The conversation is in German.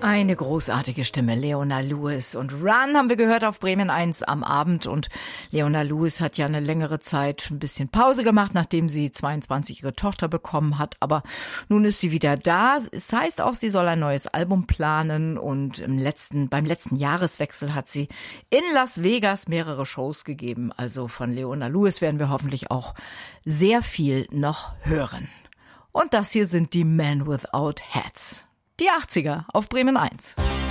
Eine großartige Stimme, Leona Lewis. Und Run haben wir gehört auf Bremen 1 am Abend. Und Leona Lewis hat ja eine längere Zeit ein bisschen Pause gemacht, nachdem sie 22 ihre Tochter bekommen hat. Aber nun ist sie wieder da. Es heißt auch, sie soll ein neues Album planen. Und beim letzten Jahreswechsel hat sie in Las Vegas mehrere Shows gegeben. Also von Leona Lewis werden wir hoffentlich auch sehr viel noch hören. Und das hier sind die Men Without Hats. Die 80er auf Bremen 1.